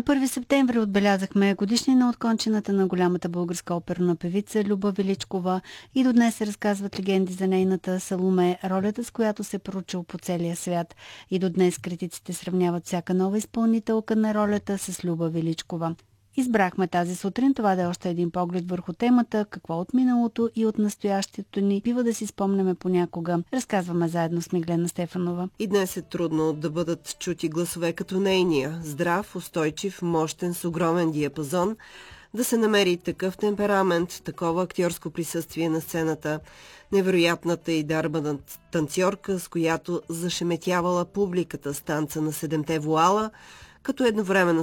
На 1 септември отбелязахме годишнина от кончината на голямата българска оперна певица Люба Величкова и до днес се разказват легенди за нейната Саломе, ролята с която се проучил по целия свят. И до днес критиците сравняват всяка нова изпълнителка на ролята с Люба Величкова. Избрахме тази сутрин това да е още един поглед върху темата, какво от миналото и от настоящето ни бива да си спомняме понякога. Разказваме заедно с Миглена Стефанова. И днес е трудно да бъдат чути гласове като нейния. Здрав, устойчив, мощен, с огромен диапазон. Да се намери такъв темперамент, такова актьорско присъствие на сцената. Невероятната и дарбана танцорка, с която зашеметявала публиката с танца на 7-те вуала, като едновременно